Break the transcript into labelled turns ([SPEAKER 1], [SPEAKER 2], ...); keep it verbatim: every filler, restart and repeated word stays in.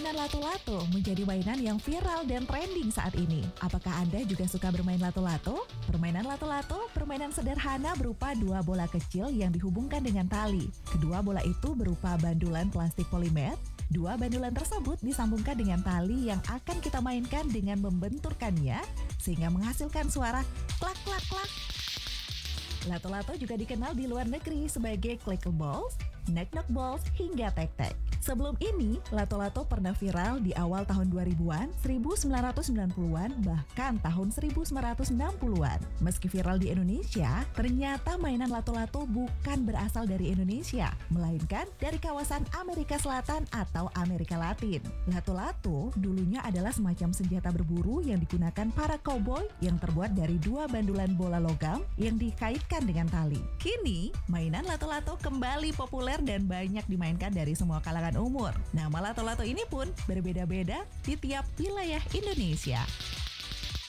[SPEAKER 1] Permainan lato-lato menjadi mainan yang viral dan trending saat ini. Apakah Anda juga suka bermain lato-lato? Permainan lato-lato, permainan sederhana berupa dua bola kecil yang dihubungkan dengan tali. Kedua bola itu berupa bandulan plastik polimer. Dua bandulan tersebut disambungkan dengan tali yang akan kita mainkan dengan membenturkannya sehingga menghasilkan suara klak klak klak. Lato-lato juga dikenal di luar negeri sebagai clicker balls, knock-knock balls, hingga tek-tek. Sebelum ini, lato-lato pernah viral di awal tahun dua ribuan, seribu sembilan ratus sembilan puluhan, bahkan tahun seribu sembilan ratus enam puluhan. Meski viral di Indonesia, ternyata mainan lato-lato bukan berasal dari Indonesia, melainkan dari kawasan Amerika Selatan atau Amerika Latin. Lato-lato dulunya adalah semacam senjata berburu yang digunakan para cowboy yang terbuat dari dua bandulan bola logam yang dikaitkan dengan tali. Kini, mainan lato-lato kembali populer dan banyak dimainkan dari semua kalangan umur. Nama lato-lato ini pun berbeda-beda di tiap wilayah Indonesia.